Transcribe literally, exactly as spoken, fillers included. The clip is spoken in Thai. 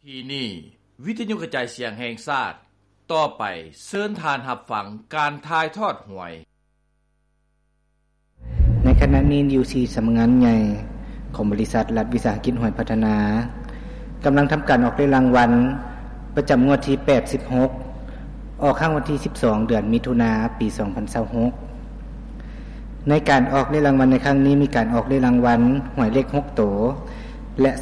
ที่นี่วิทยุกระจายเสียงแห่งชาติต่อไปเชิญทานรับฟังการถ่ายทอดหวยในขณะนี้ ยู ซี สำนักงานใหญ่ของบริษัทรัฐวิสาหกิจหวยพัฒนากำลังทำการออกรายรางวัลประจำงวดที่แปดสิบหกออกข้างวันที่สิบสองเดือนมิถุนายนปีสองพันยี่สิบหกในการออกรายรางวัลในครั้งนี้มีการออกรายรางวัลหวยเลขหกตัวและ